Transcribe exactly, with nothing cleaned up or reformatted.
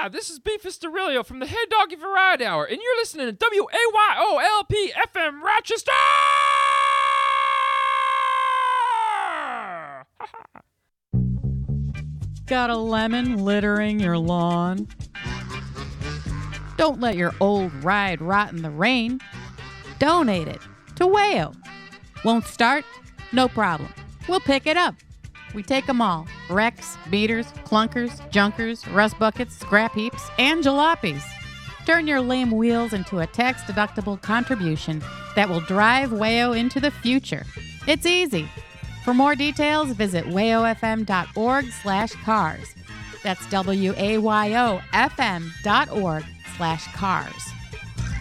Hi, this is Beefus Derillo from the Head Doggy Variety Hour, and you're listening to W A Y O L P F M Rochester! Got a lemon littering your lawn? Don't let your old ride rot in the rain. Donate it to Wayo. Won't start? No problem. We'll pick it up. We take them all. Wrecks, beaters, clunkers, junkers, rust buckets, scrap heaps, and jalopies. Turn your lame wheels into a tax-deductible contribution that will drive Wayo into the future. It's easy. For more details, visit wayofm.org slash cars. That's W A Y O F M dot org slash cars.